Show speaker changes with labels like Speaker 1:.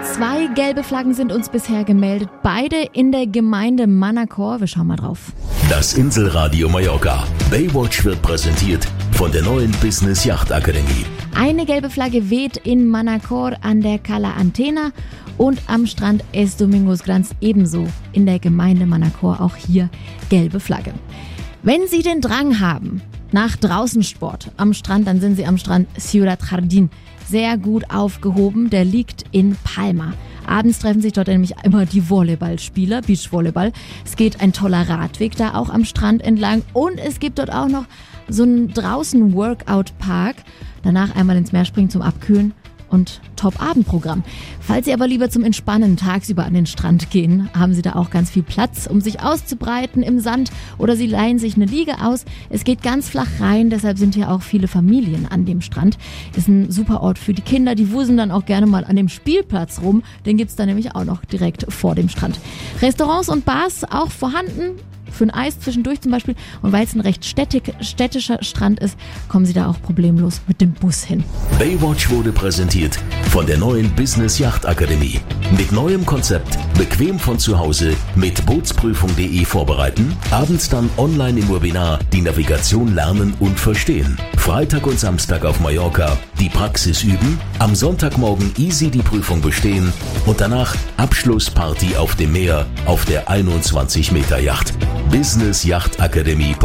Speaker 1: 2 gelbe Flaggen sind uns bisher gemeldet, beide in der Gemeinde Manacor. Wir schauen mal drauf.
Speaker 2: Das Inselradio Mallorca. Baywatch wird präsentiert von der neuen Business Yacht Akademie.
Speaker 1: Eine gelbe Flagge weht in Manacor an der Cala Antena und am Strand Es Domingos Grans ebenso in der Gemeinde Manacor. Auch hier gelbe Flagge. Wenn Sie den Drang haben nach Draußensport am Strand, dann sind Sie am Strand Ciudad Jardín sehr gut aufgehoben. Der liegt in Palma. Abends treffen sich dort nämlich immer die Volleyballspieler, Beachvolleyball. Es geht ein toller Radweg da auch am Strand entlang und es gibt dort auch noch so einen draußen Workout-Park. Danach einmal ins Meer springen zum Abkühlen und Top-Abendprogramm. Falls Sie aber lieber zum Entspannen tagsüber an den Strand gehen, haben Sie da auch ganz viel Platz, um sich auszubreiten im Sand oder Sie leihen sich eine Liege aus. Es geht ganz flach rein, deshalb sind hier auch viele Familien an dem Strand. Ist ein super Ort für die Kinder, die wuseln dann auch gerne mal an dem Spielplatz rum. Den gibt's da nämlich auch noch direkt vor dem Strand. Restaurants und Bars auch vorhanden. Für ein Eis zwischendurch zum Beispiel. Und weil es ein recht städtischer Strand ist, kommen Sie da auch problemlos mit dem Bus hin.
Speaker 2: Baywatch wurde präsentiert von der neuen Business Yacht Akademie. Mit neuem Konzept, bequem von zu Hause, mit Bootsprüfung.de vorbereiten, abends dann online im Webinar die Navigation lernen und verstehen. Freitag und Samstag auf Mallorca die Praxis üben, am Sonntagmorgen easy die Prüfung bestehen und danach Abschlussparty auf dem Meer auf der 21 Meter Yacht. businessyachtakademie.at